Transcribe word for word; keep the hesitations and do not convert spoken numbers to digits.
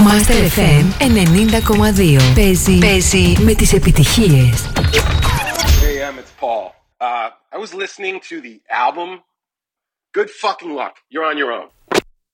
Master εφ εμ ενενήντα κόμμα δύο. Παίζει, παίζει με τις επιτυχίες. Hey, Em, it's Paul. Uh, I was listening to the album. Good fucking luck. You're on your own.